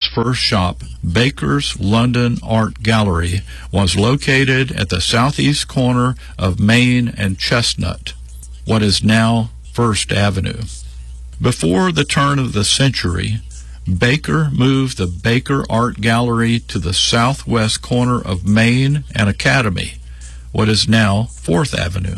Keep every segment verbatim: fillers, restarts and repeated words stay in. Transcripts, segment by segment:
first shop, Baker's London Art Gallery, was located at the southeast corner of Main and Chestnut, what is now First Avenue. Before the turn of the century, Baker moved the Baker Art Gallery to the southwest corner of Main and Academy, what is now Fourth Avenue.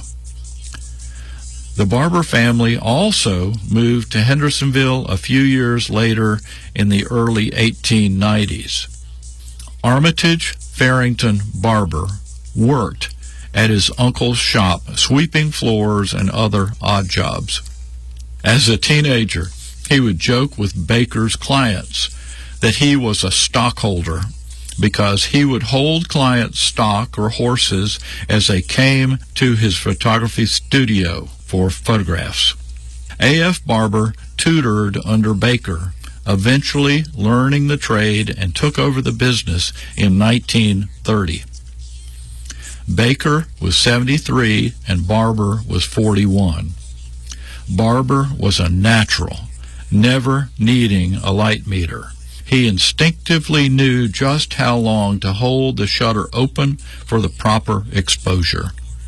The Barber family also moved to Hendersonville a few years later in the early eighteen nineties. Armitage Farrington Barber worked at his uncle's shop, sweeping floors and other odd jobs. As a teenager, he would joke with Baker's clients that he was a stockholder because he would hold clients' stock or horses as they came to his photography studio for photographs. A F Barber tutored under Baker, eventually learning the trade, and took over the business in nineteen thirty. Baker was seventy-three and Barber was forty-one. Barber was a natural, never needing a light meter. He instinctively knew just how long to hold the shutter open for the proper exposure.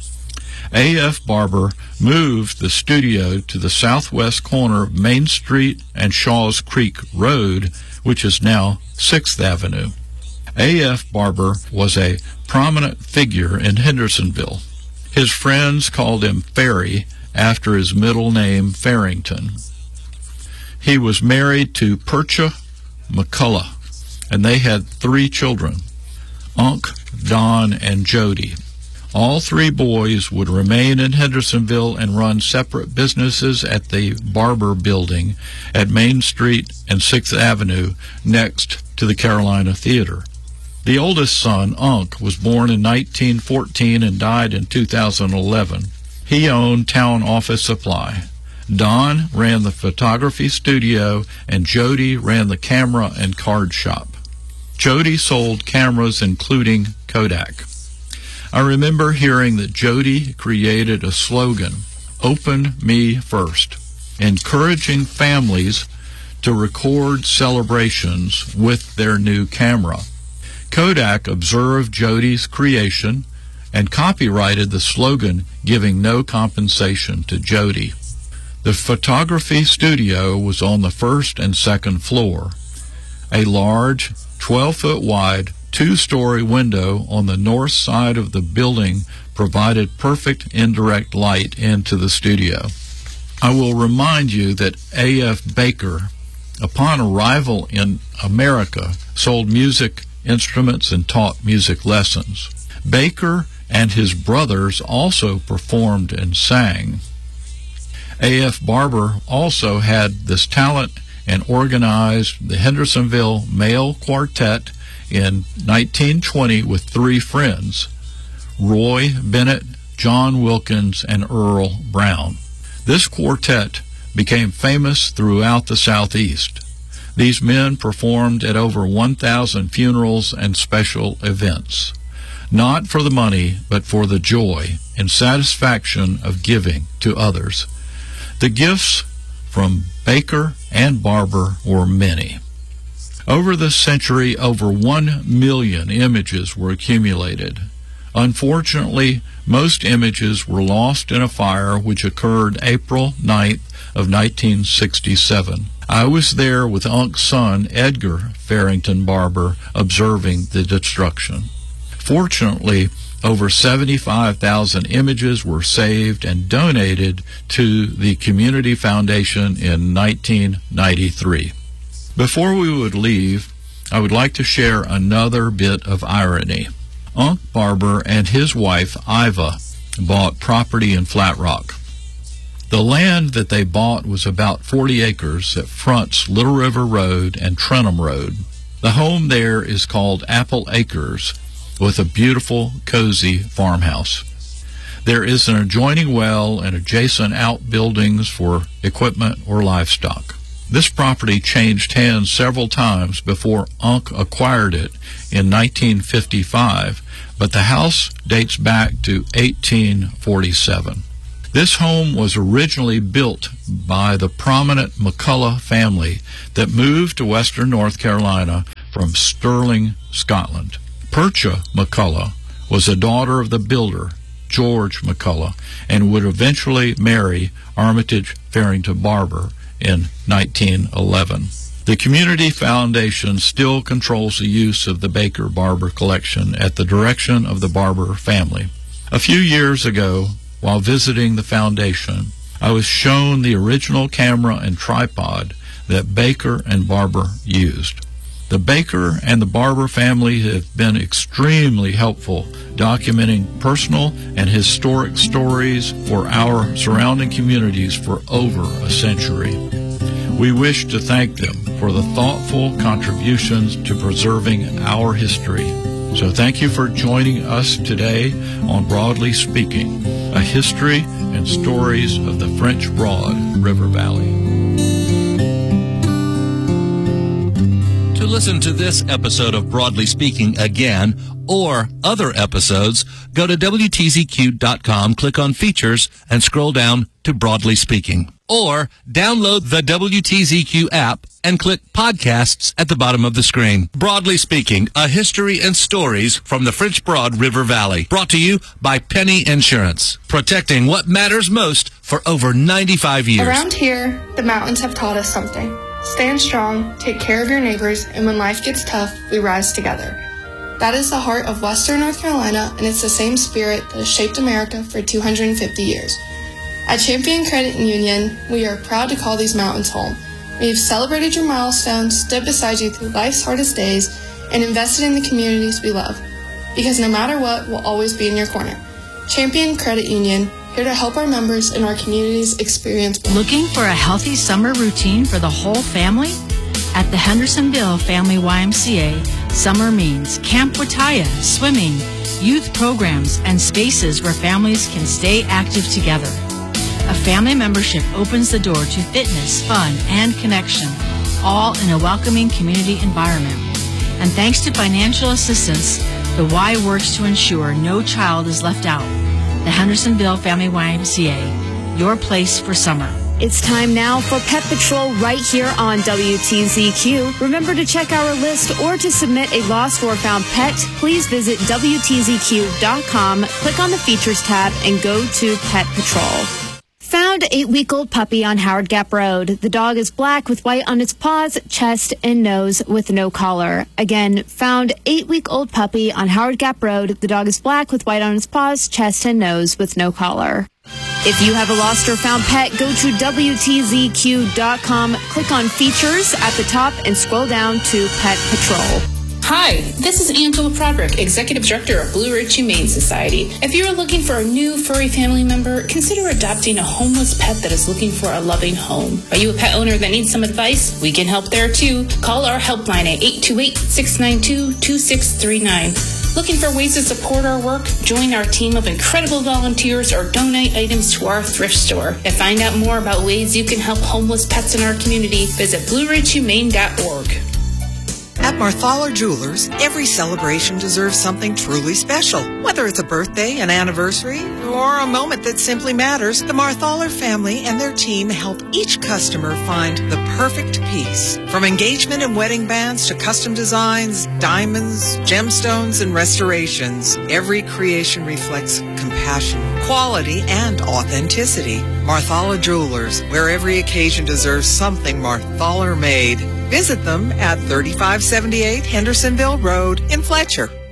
A F Barber moved the studio to the southwest corner of Main Street and Shaw's Creek Road, which is now Sixth Avenue. A F Barber was a prominent figure in Hendersonville. His friends called him Ferry after his middle name, Farrington. He was married to Percha McCullough, and they had three children, Unc, Don, and Jody. All three boys would remain in Hendersonville and run separate businesses at the Barber Building at Main Street and Sixth Avenue next to the Carolina Theater. The oldest son, Unc, was born in nineteen fourteen and died in two thousand eleven. He owned Town Office Supply. Don ran the photography studio, and Jody ran the camera and card shop. Jody sold cameras including Kodak. I remember hearing that Jody created a slogan, "Open Me First," encouraging families to record celebrations with their new camera. Kodak observed Jody's creation and copyrighted the slogan, giving no compensation to Jody. The photography studio was on the first and second floor. A large, twelve-foot wide, two-story window on the north side of the building provided perfect indirect light into the studio. I will remind you that A F Baker, upon arrival in America, sold music instruments and taught music lessons. Baker and his brothers also performed and sang. A F Barber also had this talent and organized the Hendersonville Male Quartet in nineteen twenty with three friends, Roy Bennett, John Wilkins, and Earl Brown. This quartet became famous throughout the Southeast. These men performed at over one thousand funerals and special events, not for the money, but for the joy and satisfaction of giving to others. The gifts from Baker and Barber were many. Over the century, over one million images were accumulated. Unfortunately, most images were lost in a fire which occurred April ninth of nineteen sixty-seven. I was there with Unc's son, Edgar Farrington Barber, observing the destruction. Fortunately, over seventy-five thousand images were saved and donated to the Community Foundation in nineteen ninety-three. Before we would leave, I would like to share another bit of irony. Unc Barber and his wife, Iva, bought property in Flat Rock. The land that they bought was about forty acres that fronts Little River Road and Trenham Road. The home there is called Apple Acres, with a beautiful, cozy farmhouse. There is an adjoining well and adjacent outbuildings for equipment or livestock. This property changed hands several times before Unc acquired it in nineteen fifty-five, but the house dates back to eighteen forty-seven. This home was originally built by the prominent McCullough family that moved to western North Carolina from Stirling, Scotland. Percha McCullough was a daughter of the builder George McCullough and would eventually marry Armitage Farrington Barber in nineteen eleven. The Community Foundation still controls the use of the Baker Barber collection at the direction of the Barber family. A few years ago, while visiting the foundation, I was shown the original camera and tripod that Baker and Barber used. The Baker and the Barber family have been extremely helpful documenting personal and historic stories for our surrounding communities for over a century. We wish to thank them for the thoughtful contributions to preserving our history. So thank you for joining us today on Broadly Speaking, a history and stories of the French Broad River Valley. To listen to this episode of Broadly Speaking again, or other episodes, go to W T Z Q dot com, click on Features, and scroll down to Broadly Speaking. Or download the W T Z Q app and click Podcasts at the bottom of the screen. Broadly Speaking, a history and stories from the French Broad River Valley. Brought to you by Penny Insurance, protecting what matters most for over ninety-five years. Around here, the mountains have taught us something. Stand strong, take care of your neighbors, and when life gets tough, we rise together. That is the heart of Western North Carolina, and it's the same spirit that has shaped America for two hundred fifty years. At Champion Credit Union, we are proud to call these mountains home. We have celebrated your milestones, stood beside you through life's hardest days, and invested in the communities we love. Because no matter what, we'll always be in your corner. Champion Credit Union, here to help our members and our communities experience more. Looking for a healthy summer routine for the whole family? At the Hendersonville Family Y M C A, summer means Camp Wataya, swimming, youth programs, and spaces where families can stay active together. A family membership opens the door to fitness, fun, and connection, all in a welcoming community environment. And thanks to financial assistance, the Y works to ensure no child is left out. The Hendersonville Family Y M C A, your place for summer. It's time now for Pet Patrol right here on W T Z Q. Remember to check our list or to submit a lost or found pet, please visit W T Z Q dot com, click on the Features tab, and go to Pet Patrol. Found eight-week-old puppy on Howard Gap Road. The dog is black with white on its paws, chest, and nose with no collar. Again, found eight-week-old puppy on Howard Gap Road. The dog is black with white on its paws, chest, and nose with no collar. If you have a lost or found pet, go to W T Z Q dot com, click on Features at the top, and scroll down to Pet Patrol. Hi, this is Angela Broderick, Executive Director of Blue Ridge Humane Society. If you are looking for a new furry family member, consider adopting a homeless pet that is looking for a loving home. Are you a pet owner that needs some advice? We can help there too. Call our helpline at eight two eight, six nine two, two six three nine. Looking for ways to support our work? Join our team of incredible volunteers or donate items to our thrift store. To find out more about ways you can help homeless pets in our community, visit blue ridge humane dot org. At Marthaler Jewelers, every celebration deserves something truly special. Whether it's a birthday, an anniversary, or a moment that simply matters, the Marthaler family and their team help each customer find the perfect piece. From engagement and wedding bands to custom designs, diamonds, gemstones, and restorations, every creation reflects compassion, quality, and authenticity. Marthaler Jewelers, where every occasion deserves something Marthaler made. Visit them at thirty-five seventy-eight Hendersonville Road in Fletcher.